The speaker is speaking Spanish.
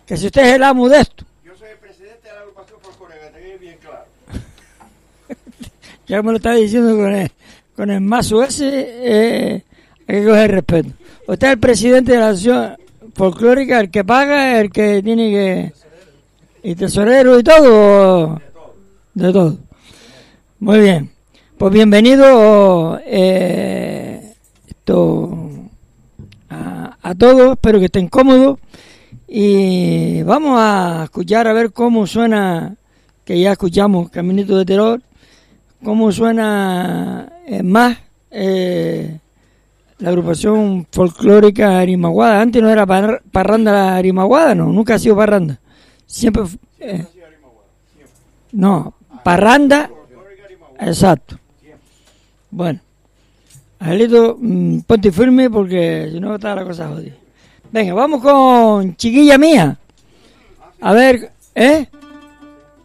que si usted es el amo de esto. Yo soy el presidente de la agrupación folclórica, te quede bien claro. Ya me lo está diciendo con el mazo ese, hay que coger respeto. Usted es el presidente de la asociación folclórica, el que paga, el que tiene que... ¿Y tesorero y todo? De todo. Muy bien. Pues bienvenido a todos, espero que estén cómodos. Y vamos a escuchar a ver cómo suena, que ya escuchamos Caminito de Terror, cómo suena más la agrupación folclórica Arimaguada. Antes no era parranda Arimaguada, no, nunca ha sido parranda. Siempre no, parranda, exacto. Bueno, Angelito, ponte firme porque si no está la cosa jodida. Venga, vamos con Chiquilla Mía. A ver,